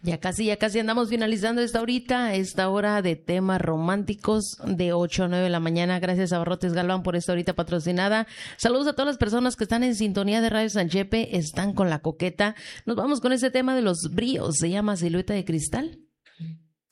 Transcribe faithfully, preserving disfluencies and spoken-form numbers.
Ya casi, ya casi andamos finalizando esta horita, esta hora de temas románticos de ocho a nueve de la mañana. Gracias a Barrotes Galván por esta horita patrocinada. Saludos a todas las personas que están en sintonía de Radio Sanchepe, están con la coqueta. Nos vamos con ese tema de los bríos, se llama Silueta de Cristal.